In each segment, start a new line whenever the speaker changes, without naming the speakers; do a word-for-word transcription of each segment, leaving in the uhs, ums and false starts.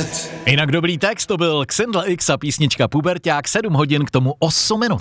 Z.
Jinak dobrý text, to byl Xendla X a písnička Puberťák, sedm hodin k tomu osm minut.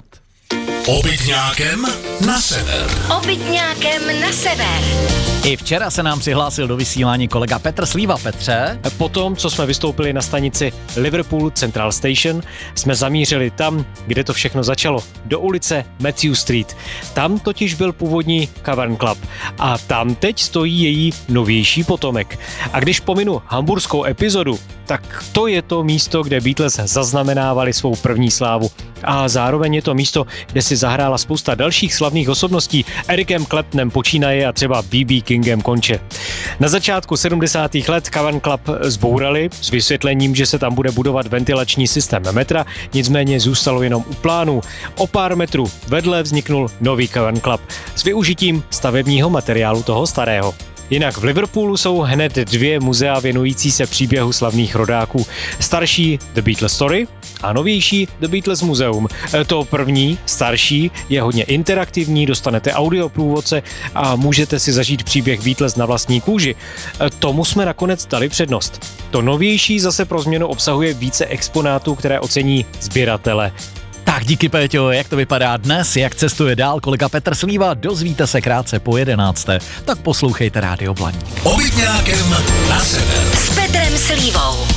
Obytňákem na sever.
Obytňákem na sever.
I včera se nám přihlásil do vysílání kolega Petr Slíva. Petře.
Potom, co jsme vystoupili na stanici Liverpool Central Station, jsme zamířili tam, kde to všechno začalo, do ulice Matthew Street. Tam totiž byl původní Cavern Club a tam teď stojí její novější potomek. A když pominu hamburskou epizodu, tak to je to místo, kde Beatles zaznamenávali svou první slávu. A zároveň je to místo, kde si zahrála spousta dalších slavných osobností, Ericem Claptonem počínaje a třeba B B Kingem konče. Na začátku sedmdesátých let Cavern Club zbourali s vysvětlením, že se tam bude budovat ventilační systém metra, nicméně zůstalo jenom u plánů. O pár metrů vedle vzniknul nový Cavern Club s využitím stavebního materiálu toho starého. Jinak v Liverpoolu jsou hned dvě muzea věnující se příběhu slavných rodáků. Starší The Beatles Story a novější The Beatles Museum. To první, starší, je hodně interaktivní, dostanete audioprůvodce a můžete si zažít příběh Beatles na vlastní kůži. Tomu jsme nakonec dali přednost. To novější zase pro změnu obsahuje více exponátů, které ocení sběratele.
Tak díky, Péťo, jak to vypadá dnes, jak cestuje dál kolega Petr Slíva, dozvíte se krátce po jedenácté. Tak poslouchejte Rádio Blaník.
Obytňákem na sever.
S Petrem Slívou.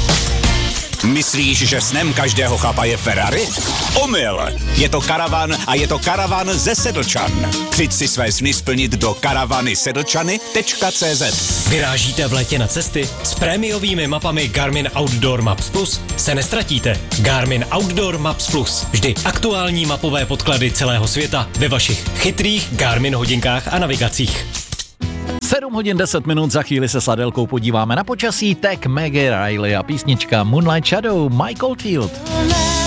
Myslíš, že snem každého chlapa je Ferrari? Omyl! Je to karavan a je to karavan ze Sedlčan. Přijď si své sny splnit do karavany sedlčany tečka cé zet.
Vyrážíte v létě na cesty? S prémiovými mapami Garmin Outdoor Maps Plus se nestratíte. Garmin Outdoor Maps Plus. Vždy aktuální mapové podklady celého světa ve vašich chytrých Garmin hodinkách a navigacích.
sedm hodin deset minut, za chvíli se s Adelkou podíváme na počasí, tak Maggie Riley a písnička Moonlight Shadow, Mike Oldfield.